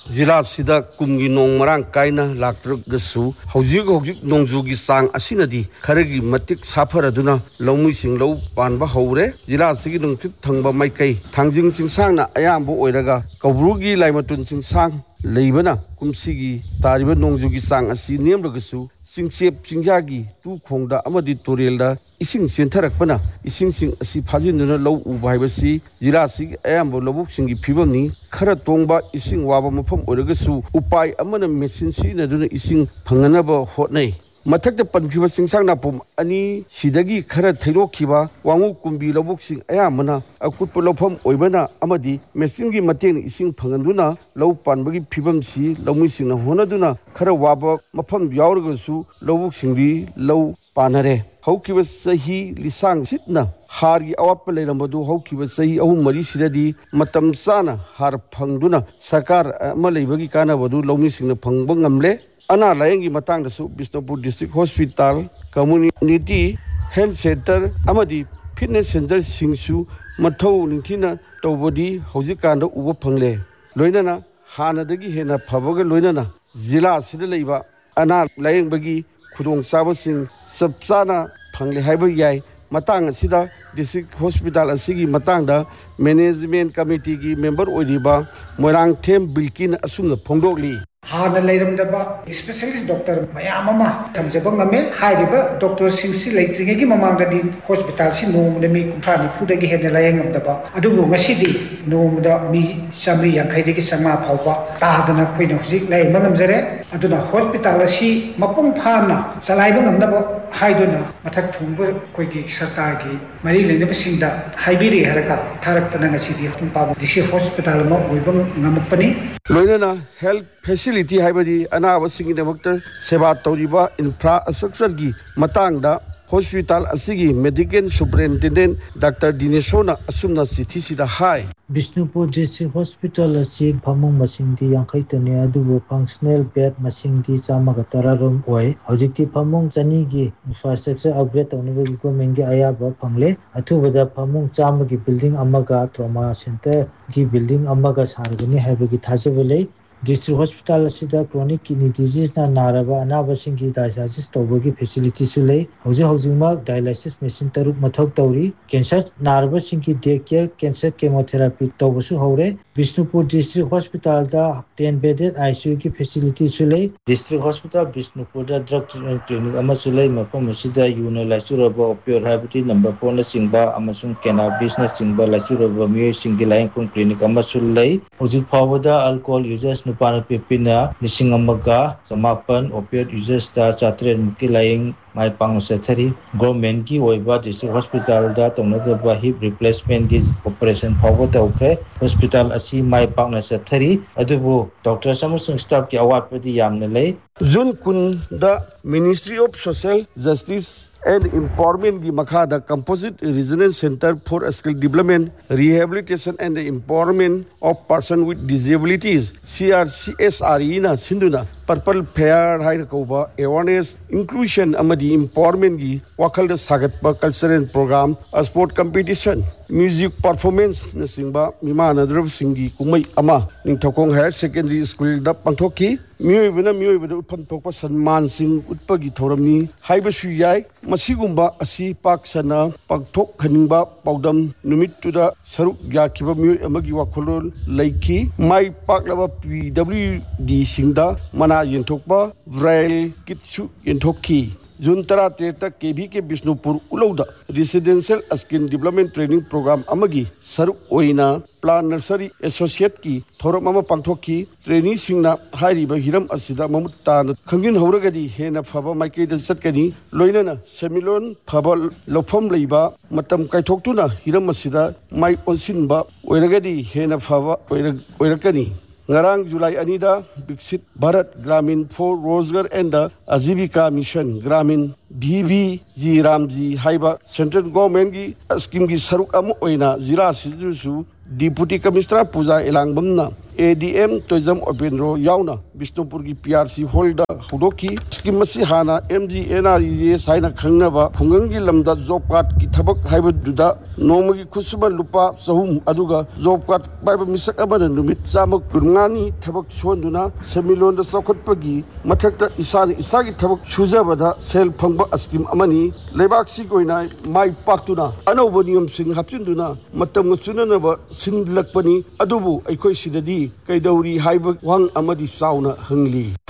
जिला सिदा कुमगी नोंग मरांग कायना लाक्त्रगसु हौजिक नोंजुगी सांग असिनदी खरगी मतिक साफरदुना लौमुइसिंग लौ पानबा हौरे जिला सिगी नोंथिप थंगबा माइकै थांजिंग सिंसांगना अयामबो ओइरगा कौब्रुगी लाइमतुन सिंसांग लेबना कुमसिगी तारिबा नोंजुगी सांग असि नेमरगसु सिंगसेप सिंजागी तु खोंगदा अमदि तोरेलदा इसिंग सेंथरकपना इसिंग सिंग असि फाजिनदुना लौ उबा हाइबसि जिला सिगी अयामबो लबुक सिंगी फिबमनि खरा तोंगबा इसिंग वाबा मफम ओइरगसु उपाय अमना मेसिन सिनदुना इसिंग फंगनबा होटनै मथक्ता पनखिबा सिंसांग नापुम अनि सिदगी खरा थैरोखिबा वांगु कुंबी लबुक सिंग अयामना अकुटप लौफम ओइबना अमदि मेसिनगी मतेंग इसिंग फंगनदुना लौ पानबगी फिबमसि लौमुइसिंगना होनदुना खरा वाबा मफम यावरगसु लबुक सिंगी लौ पानरे हौकिबा सही लिसांग सितना हारगी अवाप लेरमबदु हौकिबा सही अहु मरी सिददी मतम चाना हार फंगदुना सरकार अमा लेबगी कानाबदु लौमिसिंगना फंगबा ngamle अना लायंगी मतंगदसु Bishnupur district hospital community health centre अमदी fitness centre सिंगसु मथौ निंथिना तौबदी हौजिकांदा उबा फंगले लोइनाना हानादगी हेना फबगा लोइनाना जिला सिदा लेबा अना लायंबगी खुदोंग चाबसिंग सबचाना फंगले हाइबा याय Matang असिदा district hospital असिगी मतंगदा management committee की मेंबर ओइरिबा मोरांग थेम बिल्किन असुमना फोंदोगली हाना लेरमदबा स्पेशलिस्ट डॉक्टर मयाम अमा थमजबा ngame हाइरिबा डॉक्टर सिंगसि लेत्रिंगेगी ममांगदि हॉस्पिटल सि नोमदा मी कुंथा निफुदगी हेना लायंगमदबा अदुबु ngasidi नोमदा मी चामरी यांखैदगी संगा फावबा तादना खोइना हुजिक लायंबा ngamjare aduna हॉस्पिटल सि मपुंग फाना चलाइबा ngamnaba हाइदुना मथक थुंबा खोइगी सरकार की मरी लेनबा सिंगदा हाइबिरि हरका थारक्तना ngasidi कुंपाबा दिसि हॉस्पिटल मा ओइबा ngamapani लोइनाना हेल्थ फैसिलिटी हाइबदी अनाबसिंगदमक्ता सेवा तौरिबा इंफ्रास्ट्रक्चर की मतंगदा हॉस्पिटल असिगी मेडिकल सुपरिटेंडेंट डॉक्टर दिनेशोना असुमना चिठीसिदा हाय बिष्णुपुर डिस्ट्रिक्ट हॉस्पिटल असि फमुंग मसिंगदी यांखैतने अदुबो फंक्शनल बेड मसिंगदी चामगा तरारोम ओय हौजिकति फमुंग चनीगी infrastructure upgrade तौनबगी government अयाबा फंगले अथुबदा फमुंग चामगी building अमगा trauma centre की building अमगा सारगनी हाइबगी थाजबले district hospital असिदा chronic kidney disease ना नारबा अनाबसिंगी dialysis तौबगी facility Sule हौजिमा dialysis machine तरुक मथौ तौरी cancer नारबसिंगी day care cancer chemotherapy तौबसु हौरे Bishnupur district hospital दा 10 bedded ICU की facility Sule district hospital Bishnupur दा drug clinic अमा Sule मफम असिदा Uno लाइसुरबा opioid हाइबटी number 4 ना चिंगबा अमसुंग cannabis ना चिंगबा लाइसुरबा मियो सिंगी lying clinic अमा Sule हौजिक फावदा alcohol users नुपाना पिपिना लिसिंग अमगा समापन opioid users दा चात्रेन मुकी लाइंग माइ पांग सेथरी गवर्नमेंट की ओइबा डिस्ट्रिक्ट हॉस्पिटल दा तौनदबा हिप रिप्लेसमेंट की ऑपरेशन फावो तौखे हॉस्पिटल असि माइ पांग सेथरी अदुबु डॉक्टर समसुंग स्टाफ की अवाटपदि यामने ले जून कुन दा ministry of social justice and empowerment की मखादा composite regional center for skill development rehabilitation and the empowerment of person with disabilities CRCSRE na sinduna purple fair haina koba awareness inclusion amadi empowerment की wakhal da sagatpa cultural program a sport competition music performance na singba mimana drab singi kumai ama ningthokong higher secondary school da pangthoki मियोइबना उत्फम थोकपा सन्मान सिंह उत्पगी थौरमनी हाइबसु याय मसिगुम्बा असि पाकसना पाकथोक खनिंगबा पाउदम नुमितुदा सरुक याखिबा मियोइ अमगी वाखोलोल लैखि माइ पाकलबा PWD सिंगदा मना यंथोकबा ब्राइल किटसु यंथोखि जून 13 तक केभी के Bishnupur उलौदा residential skill development training programme अमगी सरुक ओइना plan nursery associate की theorem अमा पांथोखी ट्रेनी सिंगना हाइरिबा हिरम असिदा ममुत्तान खंगिन हौरगदी हेना फबा माइकेदा चटकनी लोइनाना सेमिलोन फबा लौफम लैबा मतम काइथोक्तुना Hiram असिदा my ओनसिनबा ओइरगदी Hena फबा ओइरकनी ngarang July anida Viksit Bharat Gramin for Rozgar and Ajivika Mission Gramin BVG Ramji Haiba Central Government की scheme की सरुक अम ओइना जिला सिजुसु deputy commissioner पूजा इलांगबमना ADM tourism ओपेनरो याउना ꯕꯤꯁꯅꯨꯄꯨꯔꯒꯤ PRC ꯍꯣꯜꯗ ꯍꯧꯗꯣꯛꯈꯤ scheme ꯑꯁꯤ ꯍꯥꯟꯅ MGNREGS ꯍꯥꯏꯅ ꯈꯪꯅꯕ ꯈꯨꯡꯒꯪꯒꯤ ꯂꯝꯗ ꯖꯣꯕ ꯀꯥꯔꯗꯀꯤ ꯊꯕꯛ ꯍꯥꯏꯕꯗꯨꯗ ꯅꯣꯡꯃꯒꯤ ꯈꯨꯠꯁꯨꯃꯟ ꯂꯨꯄꯥ 300 ꯑꯗꯨꯒ ꯖꯣꯕ ꯀꯥꯔꯗ ꯄꯥꯏꯕ ꯃꯤꯁꯛ ꯑꯃꯅ ꯅꯨꯃꯤꯠ 150ꯅꯤ ꯊꯕꯛ ꯁꯨꯍꯟꯗꯨꯅ ꯁꯦꯟꯃꯤꯠꯂꯣꯟꯗ ꯆꯥꯎꯈꯠꯄꯒꯤ ꯃꯊꯛꯇ ꯏꯁꯥꯅ ꯏꯁꯥꯒꯤ ꯊꯕꯛ ꯁꯨꯖꯕꯗ ꯁꯦꯜ ꯐꯪꯕ ꯁ꯭ꯀꯤꯝ ꯑꯃꯅꯤ ꯂꯩꯕꯥꯛꯁꯤꯒꯤ ꯑꯣꯏꯅ ꯃꯥꯏ ꯄꯥꯛꯇꯨꯅ ꯑꯅꯧꯕ ꯅꯤꯌꯝꯁꯤꯡ ꯍꯥꯞꯆꯤꯟꯗꯨꯅ ꯃꯇꯝꯒ ꯆꯨꯅꯅꯕ ꯁꯤꯟꯂꯛꯄꯅꯤ ꯑꯗꯨꯕꯨ ꯑꯩꯈꯣꯏ ꯁꯤꯗꯗꯤ ꯀꯩꯗꯧꯔꯤ ꯍꯥꯏꯕ ꯋꯥꯍꯪ ꯑꯃꯗꯤ ꯆꯥꯎꯅ ꯍꯪꯂꯤ